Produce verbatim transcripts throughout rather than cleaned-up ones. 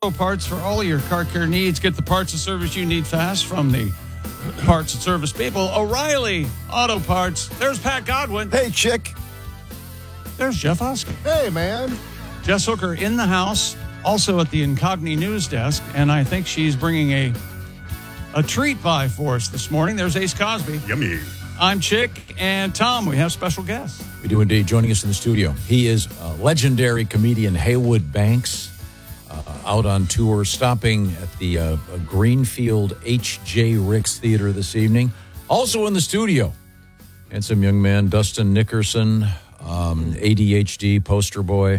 Parts for all your car care needs. Get the parts and service you need fast from the parts and service people. O'Reilly Auto Parts. There's Pat Godwin. Hey, chick. There's Jeff Hoskin. Hey, man. Jess Hooker in the house, also at the Incogni news desk, and I think she's bringing a a treat by for us this morning. There's Ace Cosby. Yummy. I'm Chick, and Tom, we have special guests. We do indeed. Joining us in the studio, he is uh, legendary comedian Haywood Banks, uh, out on tour, stopping at the uh, Greenfield H J Ricks Theater this evening. Also in the studio, handsome young man Dustin Nickerson, um, A D H D poster boy.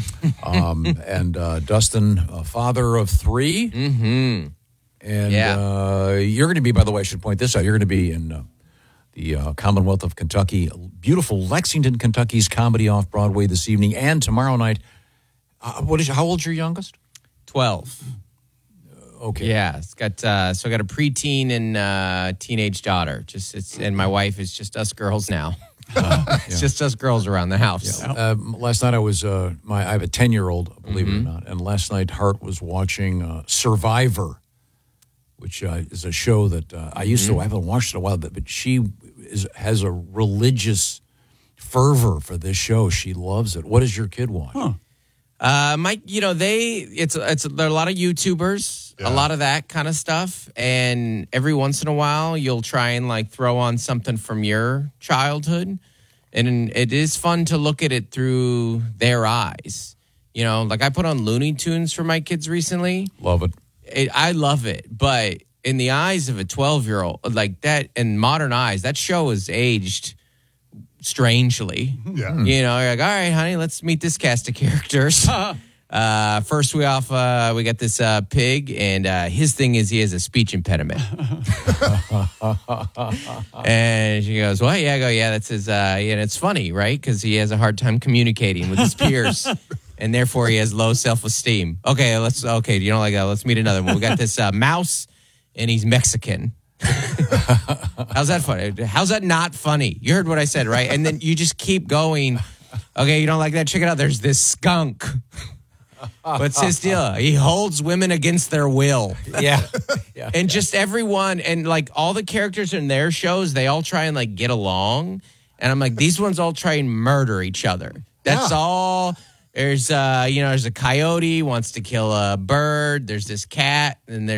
um, and uh, Dustin, a father of three. Mm-hmm. And yeah. uh, you're going to be, by the way, I should point this out, you're going to be in uh, the uh, Commonwealth of Kentucky, beautiful Lexington, Kentucky's Comedy Off-Broadway this evening and tomorrow night. Uh, what is? How old's your youngest? twelve. Uh, okay. Yeah, it's got uh, so I got a preteen and uh, teenage daughter. Just it's and my wife is just us girls now. Uh, it's yeah. just us girls around the house. Yeah. Um, last night I was uh, my I have a ten-year-old, believe mm-hmm. it or not, and last night Hart was watching uh, Survivor, which uh, is a show that uh, I used mm-hmm. to. I haven't watched it in a while, but, but she is has a religious fervor for this show. She loves it. What does your kid watch? Huh. Uh, my, you know, they it's it's there are a lot of YouTubers, yeah. a lot of that kind of stuff, and every once in a while you'll try and like throw on something from your childhood, and it is fun to look at it through their eyes. You know, like I put on Looney Tunes for my kids recently. Love it. it I love it, but in the eyes of a twelve-year-old, like that, in modern eyes, that show is aged strangely. Yeah. You know, you're like, all right, honey, let's meet this cast of characters. uh, first, we off, uh, we got this uh, pig, and uh, his thing is he has a speech impediment. And she goes, well, yeah, I go, yeah, that's his, uh, and it's funny, right? Because he has a hard time communicating with his peers. And therefore, he has low self-esteem. Okay, let's, okay, you don't like that? Let's meet another one. We got this uh, mouse, and he's Mexican. How's that funny? How's that not funny? You heard what I said, right? And then you just keep going. Okay, you don't like that? Check it out. There's this skunk. What's his deal? He holds women against their will. Yeah. yeah. And just everyone, and like all the characters in their shows, they all try and like get along. And I'm like, these ones all try and murder each other. That's yeah. all. There's, uh, you know, there's a coyote wants to kill a bird. There's this cat, and there's